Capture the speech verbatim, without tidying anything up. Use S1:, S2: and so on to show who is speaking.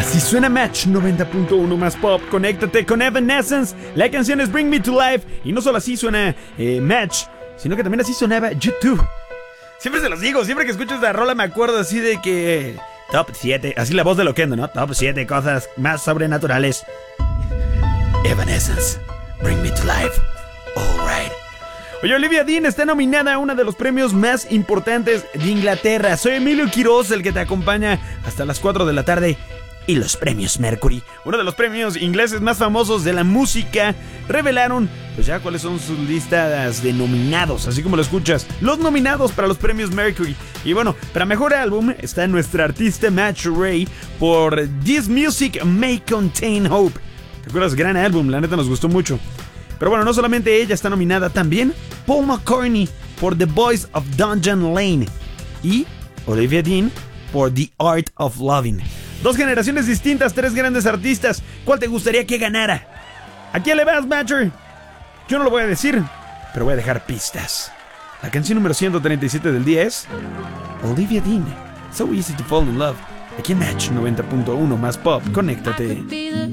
S1: Así suena Match noventa punto uno más pop. Conéctate con Evanescence. La canción es Bring Me to Life. Y no solo así suena eh, Match, sino que también así sonaba YouTube. Siempre se los digo, siempre que escucho esta rola me acuerdo así de que Top siete, así la voz de Loquendo, ¿no? Top siete cosas más sobrenaturales. Evanescence, Bring Me to Life. Alright. Oye, Olivia Dean está nominada a uno de los premios más importantes de Inglaterra. Soy Emilio Quiroz, el que te acompaña hasta las cuatro de la tarde. Y los premios Mercury, uno de los premios ingleses más famosos de la música, revelaron pues ya cuáles son sus listas de nominados, así como lo escuchas, los nominados para los premios Mercury. Y bueno, para mejor álbum está nuestra artista Match Ray por This Music May Contain Hope. ¿Te acuerdas? Gran álbum, la neta nos gustó mucho. Pero bueno, no solamente ella está nominada, también Paul McCartney por The Boys of Dungeon Lane y Olivia Dean por The Art of Loving. Dos generaciones distintas, tres grandes artistas. ¿Cuál te gustaría que ganara? ¿A quién le vas, Matcher? Yo no lo voy a decir, pero voy a dejar pistas. La canción número ciento treinta y siete del día es Olivia Dean, So Easy to Fall in Love. Aquí en Match noventa punto uno más pop. Conéctate.